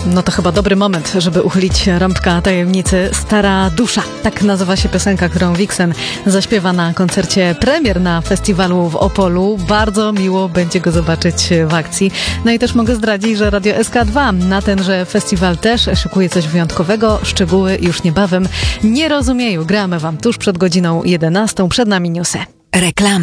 No to chyba dobry moment, żeby uchylić rąbka tajemnicy Stara Dusza. Tak nazywa się piosenka, którą Vixen zaśpiewa na koncercie premier na festiwalu w Opolu. Bardzo miło będzie go zobaczyć w akcji. No i też mogę zdradzić, że Radio SK2 na tenże festiwal też szykuje coś wyjątkowego. Szczegóły już niebawem. Nie rozumieją. Gramy wam tuż przed godziną 11. Przed nami newsy. Reklama.